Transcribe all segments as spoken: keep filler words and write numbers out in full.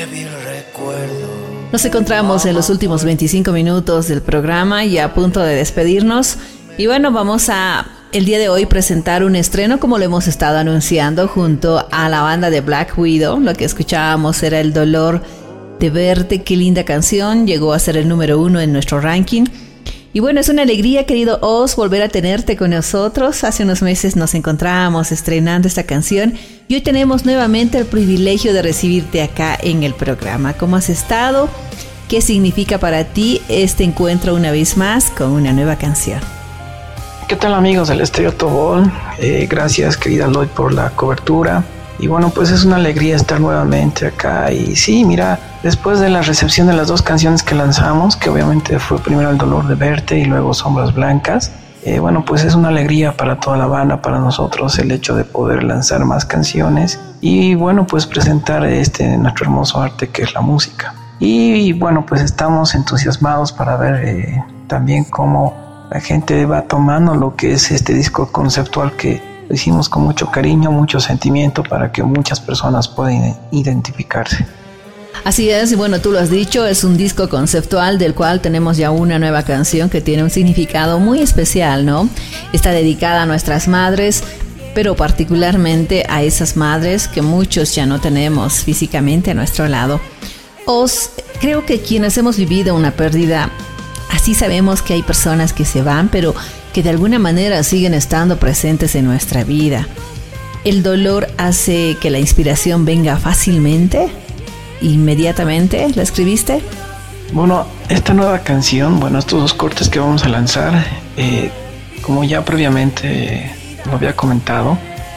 Nos encontramos en los últimos veinticinco minutos del programa y a punto de despedirnos. Y bueno, vamos a el día de hoy presentar un estreno como lo hemos estado anunciando junto a la banda de Black Widow. Lo que escuchábamos era El dolor de verte. Qué linda canción, llegó a ser el número uno en nuestro ranking. Y bueno, es una alegría, querido Oz, volver a tenerte con nosotros. Hace unos meses nos encontrábamos estrenando esta canción y hoy tenemos nuevamente el privilegio de recibirte acá en el programa. ¿Cómo has estado? ¿Qué significa para ti este encuentro una vez más con una nueva canción? ¿Qué tal, amigos del Estéreo Tobol? Eh, gracias, querida Lloyd, por la cobertura. Y bueno, pues es una alegría estar nuevamente acá. Y sí, mira, después de la recepción de las dos canciones que lanzamos, que obviamente fue primero El dolor de verte y luego Sombras blancas, eh, bueno, pues es una alegría para toda la banda, para nosotros, el hecho de poder lanzar más canciones y bueno, pues presentar este nuestro hermoso arte que es la música. Y bueno, pues estamos entusiasmados para ver eh, también cómo la gente va tomando lo que es este disco conceptual que lo hicimos con mucho cariño, mucho sentimiento para que muchas personas puedan identificarse. Así es, y bueno, tú lo has dicho, es un disco conceptual del cual tenemos ya una nueva canción que tiene un significado muy especial, ¿no? Está dedicada a nuestras madres, pero particularmente a esas madres que muchos ya no tenemos físicamente a nuestro lado. Os, creo que quienes hemos vivido una pérdida, así sabemos que hay personas que se van, pero que de alguna manera siguen estando presentes en nuestra vida. ¿El dolor hace que la inspiración venga fácilmente? ¿Inmediatamente la escribiste? Bueno, esta nueva canción, bueno, estos dos cortes que vamos a lanzar, eh, como ya previamente lo había comentado,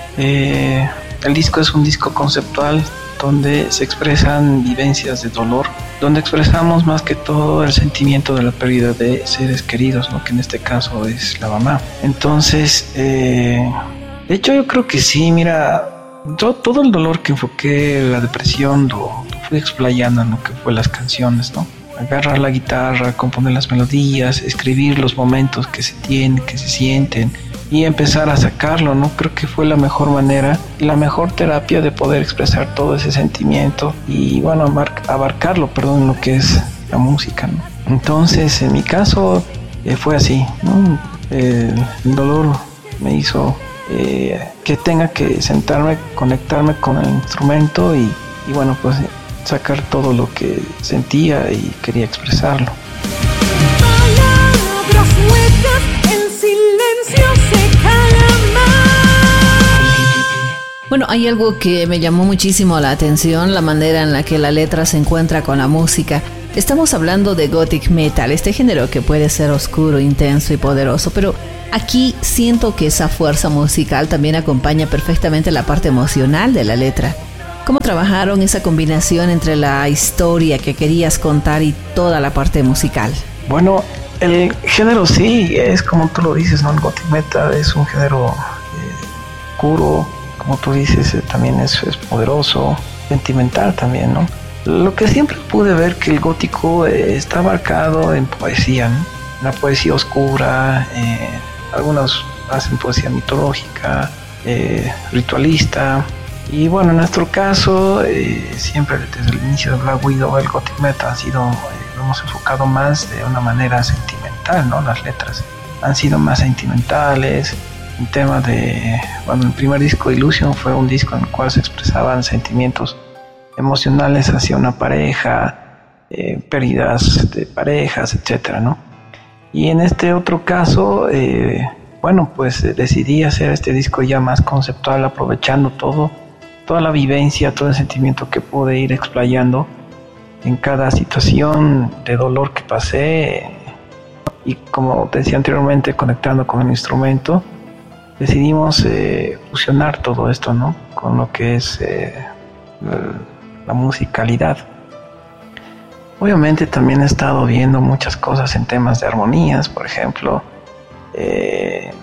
eh, el disco es un disco conceptual donde se expresan vivencias de dolor, donde expresamos más que todo el sentimiento de la pérdida de seres queridos, ¿no? Que en este caso es la mamá. Entonces, eh, de hecho yo creo que sí, mira, yo todo el dolor que enfoqué, la depresión, lo, lo fui explayando en lo que fue las canciones, ¿no? Agarrar la guitarra, componer las melodías, escribir los momentos que se tienen, que se sienten y empezar a sacarlo, ¿no? Creo que fue la mejor manera, la mejor terapia de poder expresar todo ese sentimiento y, bueno, abarcarlo, perdón, lo que es la música, ¿no? Entonces, en mi caso, eh, fue así, ¿no? Eh, el dolor me hizo eh, que tenga que sentarme, conectarme con el instrumento y, y, bueno, pues sacar todo lo que sentía y quería expresarlo. Palabras huecas, el silencio se calma. Bueno, hay algo que me llamó muchísimo la atención, la manera en la que la letra se encuentra con la música. Estamos hablando de Gothic Metal, este género que puede ser oscuro, intenso y poderoso, pero aquí siento que esa fuerza musical también acompaña perfectamente la parte emocional de la letra. ¿Cómo trabajaron esa combinación entre la historia que querías contar y toda la parte musical? Bueno, el género sí, es como tú lo dices, ¿no? El Gothic Metal es un género eh, oscuro, como tú dices, eh, también es, es poderoso, sentimental también, ¿no? Lo que siempre pude ver que el gótico eh, está abarcado en poesía, ¿no? Una poesía oscura, eh, algunos hacen poesía mitológica, eh, ritualista. Y bueno, en nuestro caso, eh, siempre desde el inicio de Black Widow, el Gothic Metal ha sido, eh, lo hemos enfocado más de una manera sentimental, ¿no? Las letras han sido más sentimentales. En tema de, bueno, el primer disco, Illusion, fue un disco en el cual se expresaban sentimientos emocionales hacia una pareja, eh, pérdidas de parejas, etcétera, ¿no? Y en este otro caso, eh, bueno, pues eh, decidí hacer este disco ya más conceptual, aprovechando todo, toda la vivencia, todo el sentimiento que pude ir explayando en cada situación de dolor que pasé. Y como te decía anteriormente, conectando con el instrumento, decidimos eh, fusionar todo esto, ¿no? Con lo que es eh, la musicalidad. Obviamente también he estado viendo muchas cosas en temas de armonías, por ejemplo, eh,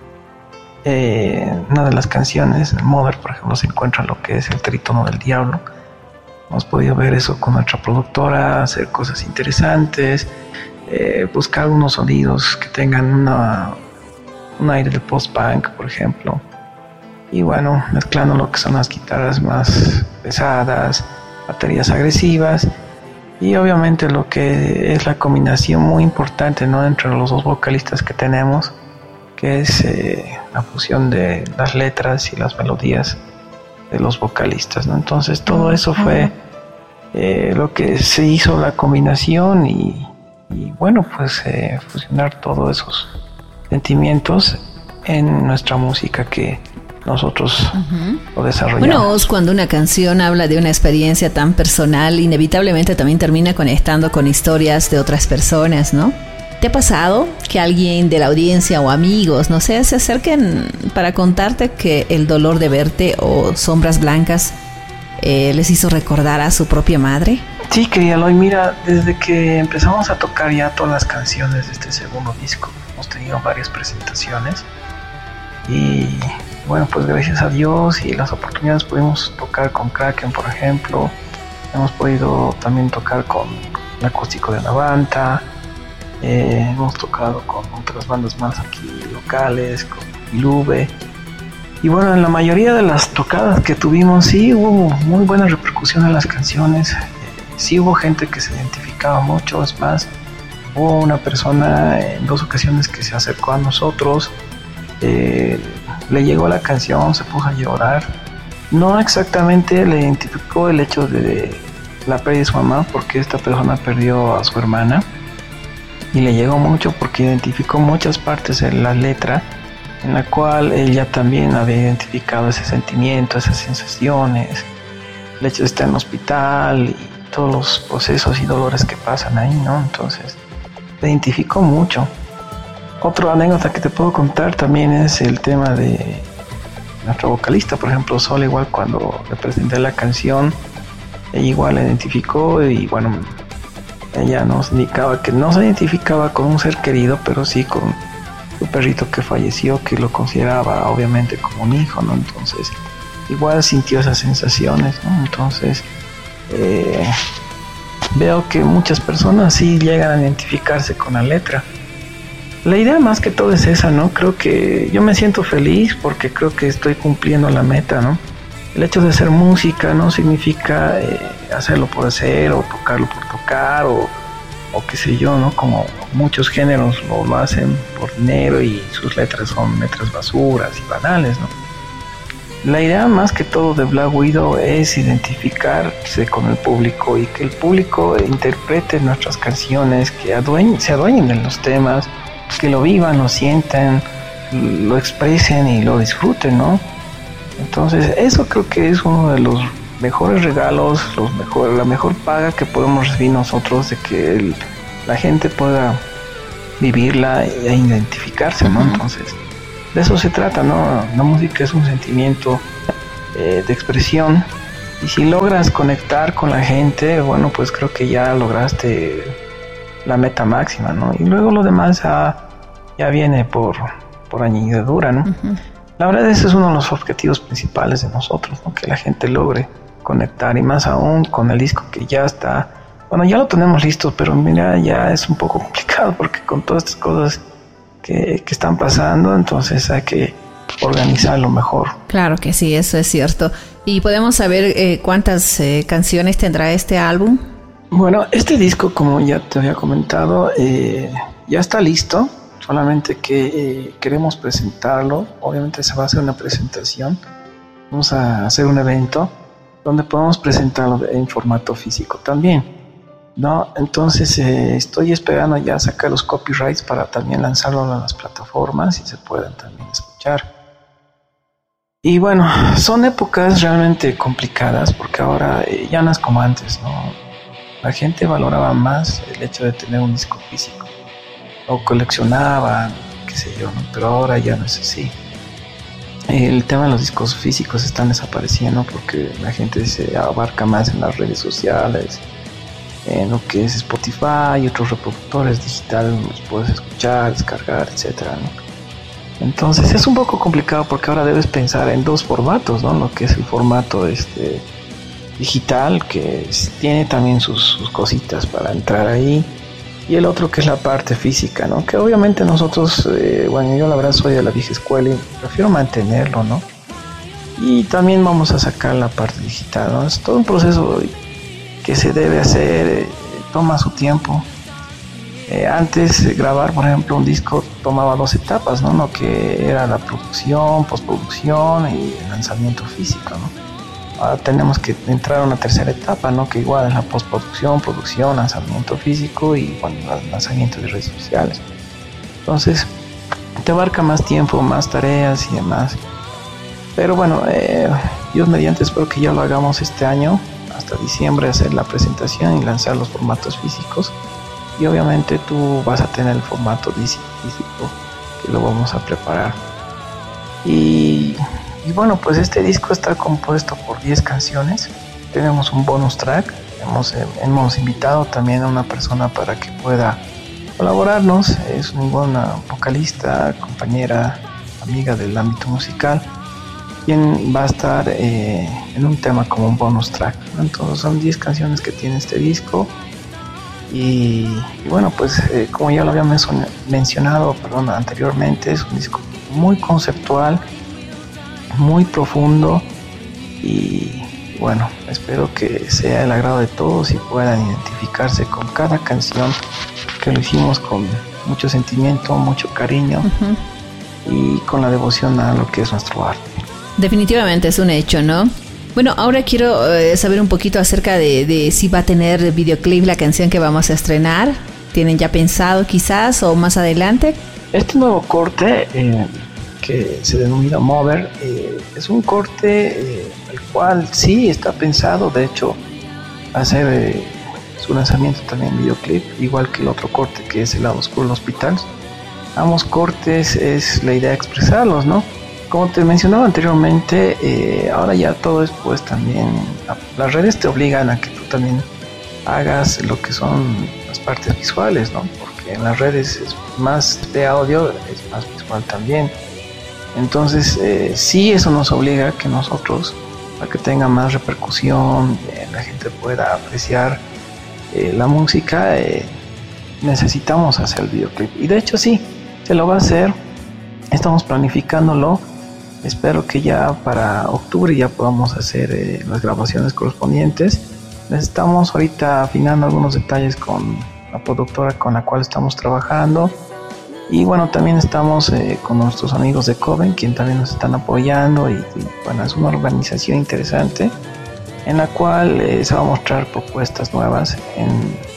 eh, una de las canciones, el Mother, por ejemplo, se encuentra lo que es el trítono del diablo. Hemos podido ver eso con nuestra productora, hacer cosas interesantes, eh, buscar algunos sonidos que tengan una, un aire de post-punk, por ejemplo. Y bueno, mezclando lo que son las guitarras más pesadas, baterías agresivas y obviamente lo que es la combinación muy importante, ¿no?, entre los dos vocalistas que tenemos, que es eh, la fusión de las letras y las melodías de los vocalistas, ¿no? Entonces todo eso fue eh, lo que se hizo, la combinación y, y bueno, pues eh, fusionar todos esos sentimientos en nuestra música que nosotros uh-huh. lo desarrollamos. Bueno, Os, cuando una canción habla de una experiencia tan personal, inevitablemente también termina conectando con historias de otras personas, ¿no? ¿Te ha pasado que alguien de la audiencia o amigos, no sé, se acerquen para contarte que el dolor de verte o Sombras Blancas eh, les hizo recordar a su propia madre? Sí, querida Eloy, mira, desde que empezamos a tocar ya todas las canciones de este segundo disco, hemos tenido varias presentaciones y bueno, pues gracias a Dios y las oportunidades pudimos tocar con Kraken, por ejemplo, hemos podido también tocar con el acústico de la banda. Eh, hemos tocado con otras bandas más aquí locales, con Ilube. Y bueno, en la mayoría de las tocadas que tuvimos sí hubo muy buena repercusión en las canciones. Eh, sí hubo gente que se identificaba mucho. Es más, hubo una persona en dos ocasiones que se acercó a nosotros. Eh, le llegó la canción, se puso a llorar. No exactamente le identificó el hecho de la pérdida de su mamá, porque esta persona perdió a su hermana. Y le llegó mucho porque identificó muchas partes de la letra en la cual ella también había identificado ese sentimiento, esas sensaciones, el hecho de estar en el hospital y todos los procesos y dolores que pasan ahí, ¿no? Entonces, se identificó mucho. Otra anécdota que te puedo contar también es el tema de nuestra vocalista, por ejemplo, Sol, igual cuando le presenté la canción, ella igual la identificó y bueno, ella nos indicaba que no se identificaba con un ser querido, pero sí con su perrito que falleció, que lo consideraba obviamente como un hijo, ¿no? Entonces, igual sintió esas sensaciones, ¿no? Entonces, eh, veo que muchas personas sí llegan a identificarse con la letra. La idea más que todo es esa, ¿no? Creo que yo me siento feliz porque creo que estoy cumpliendo la meta, ¿no? El hecho de hacer música no significa eh, hacerlo por hacer o tocarlo por tocar o, o qué sé yo, ¿no? Como muchos géneros lo, lo hacen por dinero y sus letras son letras basuras y banales, ¿no? La idea más que todo de Black Widow es identificarse con el público y que el público interprete nuestras canciones, que adueñen, se adueñen de los temas, que lo vivan, lo sientan, lo expresen y lo disfruten, ¿no? Entonces eso creo que es uno de los mejores regalos, los mejor, la mejor paga que podemos recibir nosotros, de que el, la gente pueda vivirla e identificarse, ¿no? Uh-huh. Entonces de eso se trata, ¿no? La música es un sentimiento eh, de expresión y si logras conectar con la gente, bueno, pues creo que ya lograste la meta máxima, ¿no? Y luego lo demás ya, ya viene por, por añadidura, ¿no? Uh-huh. La verdad ese es uno de los objetivos principales de nosotros, ¿no? Que la gente logre conectar y más aún con el disco que ya está, bueno, ya lo tenemos listo, pero mira, ya es un poco complicado porque con todas estas cosas que, que están pasando, entonces hay que organizarlo mejor. Claro que sí, eso es cierto. ¿Y podemos saber eh, cuántas eh, canciones tendrá este álbum? Bueno, este disco, como ya te había comentado, eh, ya está listo. Solamente que eh, queremos presentarlo. Obviamente se va a hacer una presentación. Vamos a hacer un evento donde podamos presentarlo en formato físico también, ¿no? Entonces eh, estoy esperando ya sacar los copyrights para también lanzarlo en las plataformas y se puedan también escuchar. Y bueno, son épocas realmente complicadas porque ahora eh, ya no es como antes, ¿no? La gente valoraba más el hecho de tener un disco físico. O coleccionaban, qué sé yo, ¿no? Pero ahora ya no es así. El tema de los discos físicos están desapareciendo porque la gente se abarca más en las redes sociales, en lo que es Spotify y otros reproductores digitales, los puedes escuchar, descargar, etcétera, ¿no? Entonces es un poco complicado porque ahora debes pensar en dos formatos, ¿no? Lo que es el formato este digital, que es, tiene también sus, sus cositas para entrar ahí, y el otro que es la parte física, ¿no? Que obviamente nosotros, eh, bueno, yo la verdad soy de la vieja escuela y prefiero mantenerlo, ¿no? Y también vamos a sacar la parte digital, ¿no? Es todo un proceso que se debe hacer, eh, toma su tiempo. Eh, antes eh, grabar, por ejemplo, un disco tomaba dos etapas, ¿no? Lo que era la producción, postproducción y el lanzamiento físico, ¿no? Ahora tenemos que entrar a una tercera etapa, ¿no? Que igual es la postproducción, producción, lanzamiento físico y bueno, lanzamiento de redes sociales. Entonces, te abarca más tiempo, más tareas y demás. Pero bueno, eh, Dios mediante, espero que ya lo hagamos este año, hasta diciembre, hacer la presentación y lanzar los formatos físicos. Y obviamente tú vas a tener el formato físico que lo vamos a preparar. Y, y bueno, pues este disco está compuesto por diez canciones. Tenemos un bonus track. Hemos, hemos invitado también a una persona para que pueda colaborarnos. Es una vocalista, compañera, amiga del ámbito musical, quien va a estar eh, en un tema como un bonus track. Entonces son diez canciones que tiene este disco. Y, y bueno, pues eh, como ya lo había menso- mencionado perdón, anteriormente, es un disco muy conceptual, muy profundo y bueno, espero que sea el agrado de todos y puedan identificarse con cada canción, que lo hicimos con mucho sentimiento, mucho cariño uh-huh. y con la devoción a lo que es nuestro arte. Definitivamente es un hecho, ¿no? Bueno, ahora quiero eh, saber un poquito acerca de, de si va a tener videoclip la canción que vamos a estrenar. ¿Tienen ya pensado quizás o más adelante? Este nuevo corte eh, que se denomina Mover eh, es un corte eh, el cual sí está pensado, de hecho, hacer eh, su lanzamiento también en videoclip, igual que el otro corte que es El lado oscuro del hospital. Ambos cortes es la idea de expresarlos, ¿no? Como te mencionaba anteriormente, eh, ahora ya todo es pues también, las redes te obligan a que tú también hagas lo que son las partes visuales, ¿no? Porque en las redes es más de audio, es más visual también. Entonces eh, sí, eso nos obliga a que nosotros, para que tenga más repercusión, eh, la gente pueda apreciar eh, la música, eh, necesitamos hacer el videoclip. Y de hecho sí, se lo va a hacer, estamos planificándolo. Espero que ya para octubre ya podamos hacer eh, las grabaciones correspondientes. Estamos ahorita afinando algunos detalles con la productora con la cual estamos trabajando. Y bueno, también estamos eh, con nuestros amigos de Coven, quien también nos están apoyando. Y, y bueno, es una organización interesante en la cual eh, se va a mostrar propuestas nuevas en,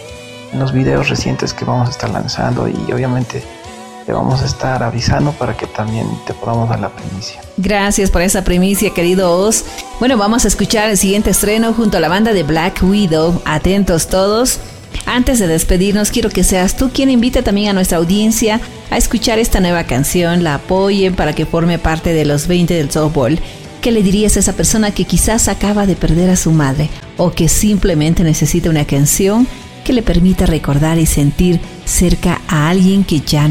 en los videos recientes que vamos a estar lanzando. Y obviamente te vamos a estar avisando para que también te podamos dar la primicia. Gracias por esa primicia, querido Oz. Bueno, vamos a escuchar el siguiente estreno junto a la banda de Black Widow. Atentos todos. Antes de despedirnos, quiero que seas tú quien invite también a nuestra audiencia a escuchar esta nueva canción, la apoyen para que forme parte de los veinte del softball. ¿Qué le dirías a esa persona que quizás acaba de perder a su madre o que simplemente necesita una canción que le permita recordar y sentir cerca a alguien que ya no